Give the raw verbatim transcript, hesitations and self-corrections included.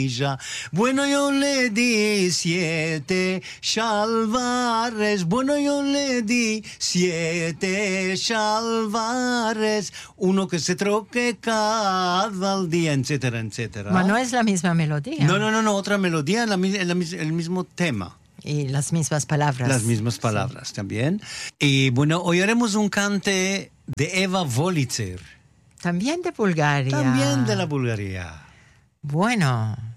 Bueno, yo le di siete shalvares, bueno, yo le di siete shalvares, uno que se troque cada día, etcétera, etcétera. Bueno, no es la misma melodía. No, no, no, no, otra melodía, la, la, la, el mismo tema. Y las mismas palabras. Las mismas palabras sí. También. Y bueno, hoy haremos un cante de Eva Wolitzer. También de Bulgaria. También de la Bulgaria. Bueno.